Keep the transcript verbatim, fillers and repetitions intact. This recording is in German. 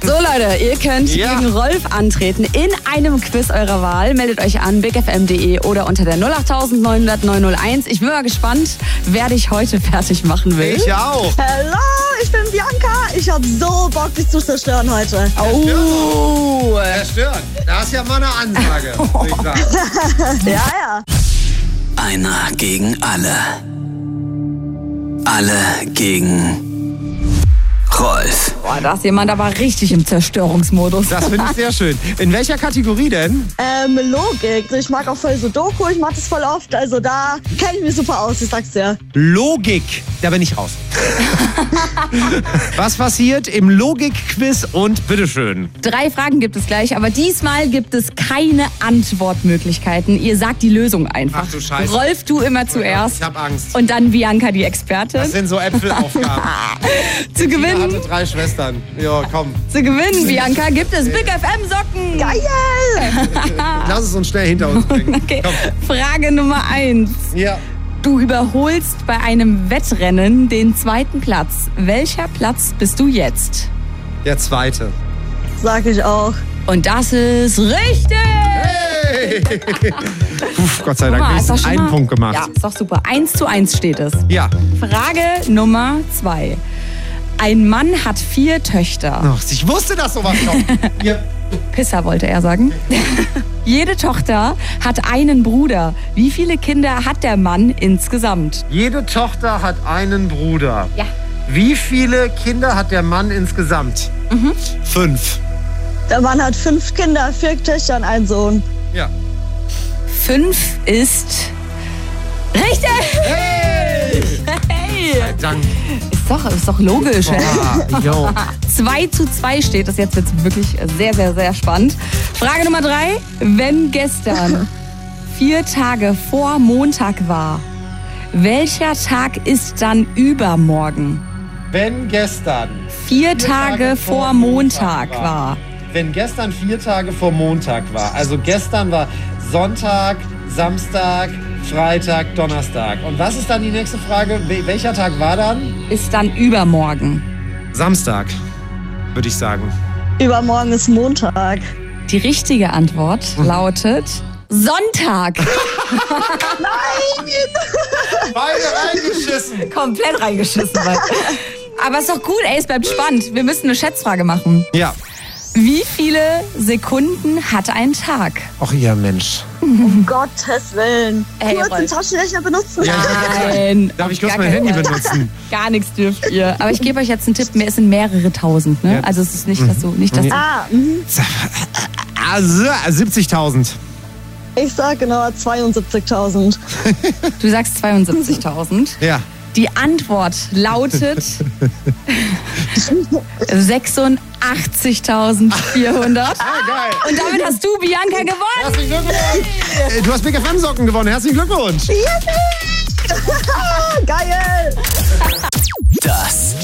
So Leute, ihr könnt Ja. gegen Rolf antreten in einem Quiz eurer Wahl. Meldet euch an big f m punkt d e oder unter der null acht neun null null neun null eins. Ich bin mal gespannt, wer dich heute fertig machen will. Ich auch. Hallo, ich bin Bianca. Ich hab so Bock, dich zu zerstören heute. Oh. Zerstören. Das ist ja mal eine Ansage. würde ich sagen. Ja, ja. Einer gegen alle. Alle gegen Rolf. Boah, da ist jemand aber richtig im Zerstörungsmodus. Das finde ich sehr schön. In welcher Kategorie denn? Ähm, Logik. Ich mag auch voll Sudoku, ich mach das voll oft. Also da kenne ich mich super aus, ich sag's dir. Logik. Da bin ich raus. Was passiert im Logik-Quiz und bitteschön. Drei Fragen gibt es gleich, aber diesmal gibt es keine Antwortmöglichkeiten. Ihr sagt die Lösung einfach. Ach du Scheiße. Rolf, du immer zuerst. Ich hab Angst. Und dann Bianca, die Expertin. Das sind so Äpfelaufgaben. Zu Tina gewinnen, hatte drei Schwestern. Ja, komm. zu gewinnen, Bianca, gibt es Big F M Socken. Geil! Lass es uns schnell hinter uns bringen. Okay. Komm. Frage Nummer eins. Ja. Du überholst bei einem Wettrennen den zweiten Platz. Welcher Platz bist du jetzt? Der zweite. Sag ich auch. Und das ist richtig! Hey! Puh, Gott sei Guck Dank, mal, ist doch wenigstens schon einen mal- Punkt gemacht. Ja, ist doch super. Eins zu eins steht es. Ja. Frage Nummer zwei. Ein Mann hat vier Töchter. Ach, ich wusste, dass sowas kommt. Ja. Pisser wollte er sagen. Jede Tochter hat einen Bruder. Wie viele Kinder hat der Mann insgesamt? Jede Tochter hat einen Bruder. Ja. Wie viele Kinder hat der Mann insgesamt? Mhm. Fünf. Der Mann hat fünf Kinder, vier Töchter und einen Sohn. Ja. Fünf ist richtig. Hey! Hey. Dank. Ist doch, ist doch logisch. Ey. Ah, yo. zwei zu zwei steht es. Jetzt wird es wirklich sehr, sehr, sehr spannend. Frage Nummer drei. Wenn gestern vier Tage vor Montag war, welcher Tag ist dann übermorgen? Wenn gestern Vier Tage vor Montag war. Wenn gestern vier Tage vor Montag war, also gestern war Sonntag, Samstag, Freitag, Donnerstag. Und was ist dann die nächste Frage? Wel- Welcher Tag war dann? Ist dann übermorgen. Samstag, würde ich sagen. Übermorgen ist Montag. Die richtige Antwort lautet Sonntag. Beide reingeschissen. Komplett reingeschissen. Weil. Aber ist doch gut, ey, es bleibt spannend. Wir müssen eine Schätzfrage machen. Ja. Wie viele Sekunden hat ein Tag? Ach ja, Mensch. Um Gottes Willen. Ey, du hast den Rolf. Taschenrechner benutzen? Nein. Darf ich kurz Gar mein kein- Handy benutzen? Gar nichts dürft ihr. Aber ich gebe euch jetzt einen Tipp. Es sind mehrere tausend. Ne? Ja. Also es ist nicht, dass du... Nicht, dass du Ah, mhm. Also, siebzigtausend. Ich sag genau zweiundsiebzigtausend. du sagst zweiundsiebzigtausend. Ja. Die Antwort lautet sechsundachtzigtausendvierhundert. Ah, geil. Und damit hast du, Bianca, gewonnen. Herzlichen Glückwunsch. Äh, Du hast Big F M Socken gewonnen. Herzlichen Glückwunsch. Geil! Das